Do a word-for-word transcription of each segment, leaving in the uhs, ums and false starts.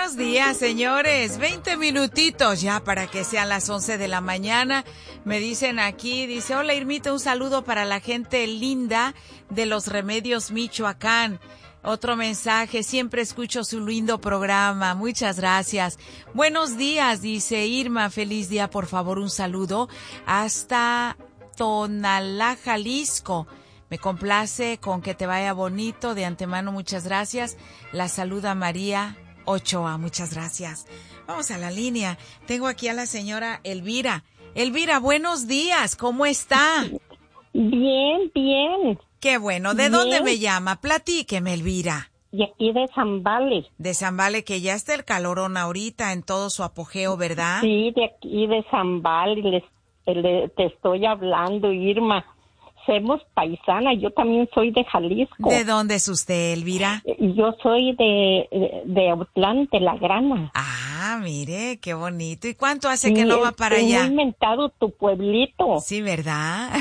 Buenos días, señores. veinte minutitos ya para que sean las once de la mañana. Me dicen aquí, dice, hola Irmita, un saludo para la gente linda de Los Remedios, Michoacán. Otro mensaje, siempre escucho su lindo programa. Muchas gracias. Buenos días, dice Irma. Feliz día, por favor, un saludo hasta Tonalá, Jalisco. Me complace con que te vaya bonito. De antemano, muchas gracias. La saluda María Ochoa. Muchas gracias. Vamos a la línea. Tengo aquí a la señora Elvira. Elvira, buenos días. ¿Cómo está? Bien, bien. Qué bueno. ¿De Bien. dónde me llama? Platíqueme, Elvira. De aquí de Zambales. De Zambales, que ya está el calorón ahorita en todo su apogeo, ¿verdad? Sí, de aquí de Zambales. Les, le, te estoy hablando, Irma. Somos paisana, yo también soy de Jalisco. ¿De dónde es usted, Elvira? Yo soy de, de Autlán, de La Grana. Ah, mire, qué bonito. ¿Y cuánto hace Sí, que no va para es allá? muy inventado tu pueblito. Sí, ¿verdad?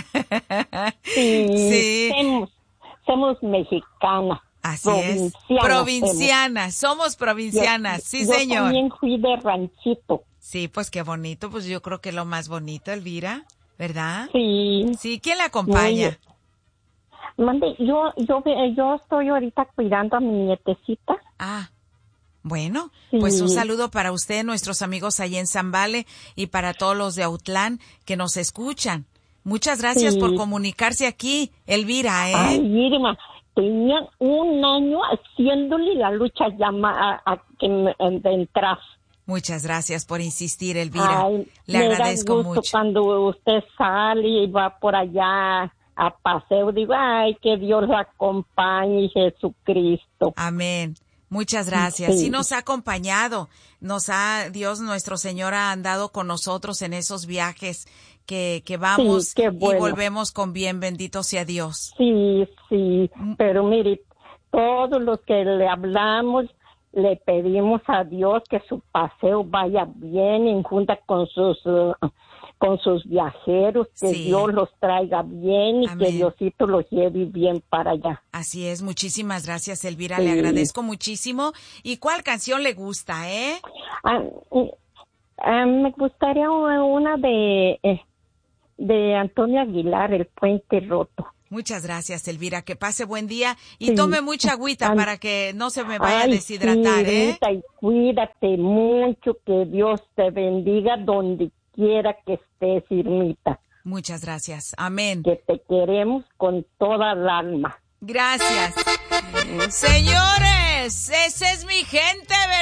Sí, Sí. Somos, somos mexicanas. Así es. Provincianas, somos provincianas, yo, sí, yo señor. Yo también fui de ranchito. Sí, pues qué bonito, pues yo creo que lo más bonito, Elvira, ¿verdad? Sí. Sí, ¿quién la acompaña? Mande, yo, yo, yo estoy ahorita cuidando a mi nietecita. Ah, bueno, sí. Pues un saludo para usted, nuestros amigos allí en Zambales y para todos los de Autlán que nos escuchan. Muchas gracias sí. por comunicarse aquí, Elvira, ¿eh? Ay, Irma, tenían un año haciéndole la lucha llama a, a que entras. Muchas gracias por insistir, Elvira. Ay, le agradezco me da gusto mucho. Cuando usted sale y va por allá a paseo, digo, ay, que Dios la acompañe, Jesucristo. Amén. Muchas gracias. Sí. sí nos ha acompañado. Nos ha, Dios nuestro Señor ha andado con nosotros en esos viajes que, que vamos sí, qué bueno. y volvemos con bien. Bendito sea Dios. Sí, sí. Pero mire, todos los que le hablamos, le pedimos a Dios que su paseo vaya bien en junta con sus uh, con sus viajeros, que sí. Dios los traiga bien y Amén. que Diosito los lleve bien para allá. Así es, muchísimas gracias, Elvira, sí. le agradezco muchísimo. ¿Y cuál canción le gusta, eh? Ah, ah, me gustaría una de de Antonio Aguilar, El Puente Roto. Muchas gracias, Elvira. Que pase buen día y sí. tome mucha agüita Ay, para que no se me vaya ay, a deshidratar, sí, ¿eh? Y cuídate mucho, que Dios te bendiga donde quiera que estés, Irmita. Muchas gracias. Amén. Que te queremos con toda el alma. Gracias. Señores, esa es mi gente,